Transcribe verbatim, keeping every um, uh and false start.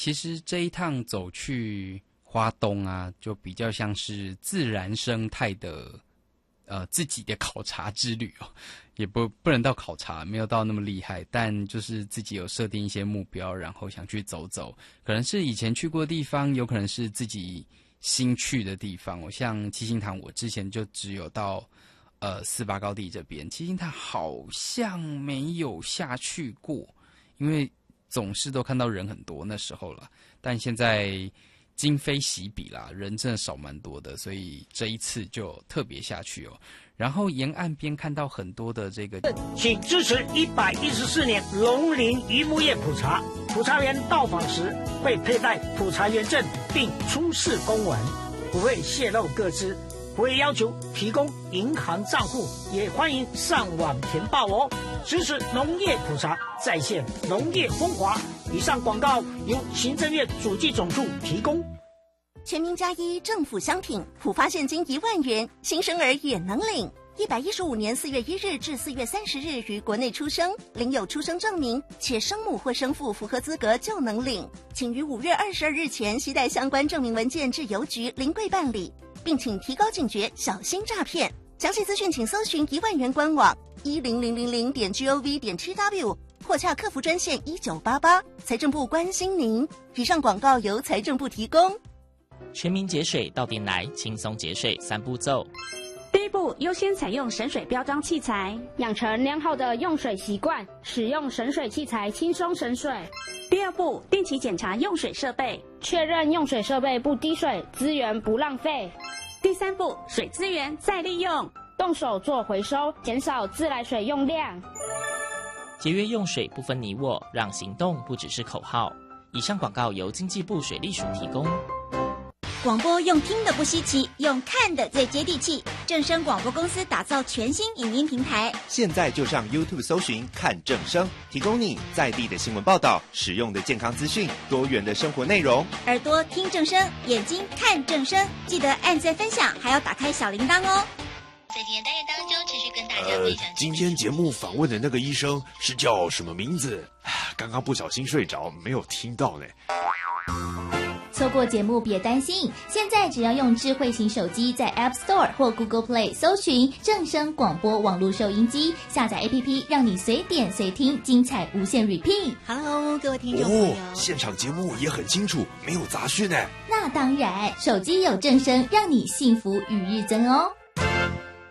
其实这一趟走去花东啊，就比较像是自然生态的呃自己的考察之旅哦，也不不能到考察，没有到那么厉害，但就是自己有设定一些目标，然后想去走走，可能是以前去过的地方，有可能是自己新去的地方。我像七星潭，我之前就只有到呃四八高地这边，七星潭好像没有下去过，因为总是都看到人很多那时候了，但现在今非昔比啦，人真的少蛮多的，所以这一次就特别下去哦。然后沿岸边看到很多的这个， 请支持一百一十四年龙陵渔牧业普查，普查员到访时会佩戴普查员证并出示公文，不会泄露个资，不会要求提供银行账户，也欢迎上网填报哦。支持农业普查，再现农业风华。以上广告由行政院主计总处提供。 全民加一政府商品，普发现金一万元，新生儿也能领。一百一十五年四月一日至四月三十日于国内出生，领有出生证明，且生母或生父符合资格就能领。请于五月二十二日前携带相关证明文件至邮局临柜办理，并请提高警觉，小心诈骗。详细资讯请搜寻一万元官网一零零零零点 gov 点 tw 或洽客服专线一九八八。财政部关心您。以上广告由财政部提供。 全民节水到店来，轻松节水三步骤。 第一步，优先采用省水标章器材，养成良好的用水习惯，使用省水器材轻松省水。第二步，定期检查用水设备，确认用水设备不滴水，资源不浪费。第三步，水资源再利用，动手做回收，减少自来水用量。 节约用水不分你我，让行动不只是口号。以上广告由经济部水利署提供。 广播用听的不稀奇，用看的最接地气。正声广播公司打造全新影音平台， 现在就上 YouTube 搜寻看正声，提供你在地的新闻报道、实用的健康资讯、多元的生活内容。 耳朵听正声，眼睛看正声，记得按赞分享，还要打开小铃铛哦。 在今天单元当中，持续跟大家分享。 呃，今天节目访问的那个医生是叫什么名字？刚刚不小心睡着，没有听到呢。 错过节目别担心，现在只要用智慧型手机在 App Store 或 Google Play 搜寻正声广播网络收音机，下载 A P P 让你随点随听，精彩无限 repeat。 Hello， 各位听众朋友， 哦，现场节目也很清楚，没有杂讯呢。 那当然，手机有正声，让你幸福与日增哦。